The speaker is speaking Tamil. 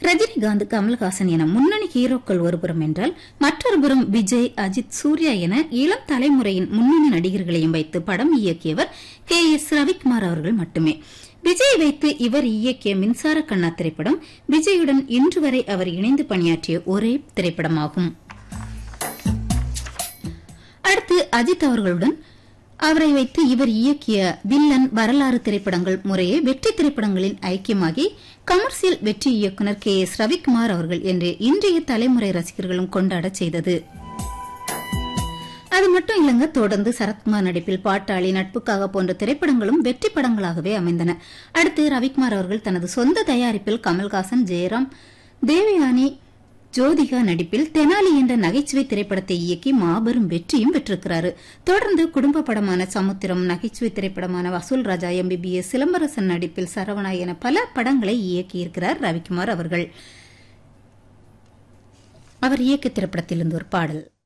ரஜினிகாந்த், கமல்ஹாசன் என முன்னணி ஹீரோக்கள் ஒருபுறம் என்றால், மற்றொருபுறம் விஜய், அஜித், சூர்யா என இளம் தலைமுறையின் முன்னணி நடிகர்களையும் வைத்து படம் இயக்கியவர் KS ரவிக்குமார் அவர்கள் மட்டுமே. விஜய் வைத்து இவர் இயக்கிய மின்சார கண்ணா திரைப்படம் விஜயுடன் இன்று வரை அவர் இணைந்து பணியாற்றிய ஒரே திரைப்படமாகும். அடுத்து அஜித் அவர்களுடன் அவரை வைத்து இவர் இயக்கிய வில்லன், வரலாறு திரைப்படங்கள் முறையே வெற்றி திரைப்படங்களின் ஐக்கியமாகி கமர்சியல் வெற்றி இயக்குநர் KS ரவிக்குமார் அவர்கள் என்று இன்றைய தலைமுறை ரசிகர்களும் கொண்டாட செய்தது. அது மட்டும் இல்லங்க, தொடர்ந்து சரத்குமார் நடிப்பில் பாட்டாளி, நட்புக்காக போன்ற திரைப்படங்களும் வெற்றி படங்களாகவே அமைந்தன. அடுத்து ரவிக்குமார் அவர்கள் தனது சொந்த தயாரிப்பில் கமல்ஹாசன், ஜெயராம், தேவயானி, ஜோதிகா நடிப்பில் தெனாலி என்ற நகைச்சுவை திரைப்படத்தை இயக்கி மாபெரும் வெற்றியும் பெற்றிருக்கிறார். தொடர்ந்து குடும்ப படமான சமுத்திரம், நகைச்சுவை திரைப்படமான வசூல் ராஜா, MBBS, சிலம்பரசன் நடிப்பில் சரவணா என பல படங்களை இயக்கியிருக்கிறார் ரவிக்குமார் அவர்கள். அவர் இயக்கிய திரைப்படத்திலிருந்து ஒரு பாடல்.